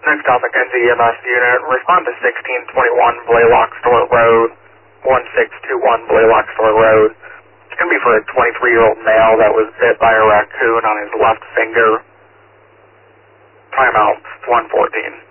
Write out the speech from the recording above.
Next on Mackenzie EMS unit, respond to 1621 Blaylock Store Road, 1621 Blaylock Store Road. It's going to be for a 23-year-old male that was bit by a raccoon on his left finger. Timeout 114.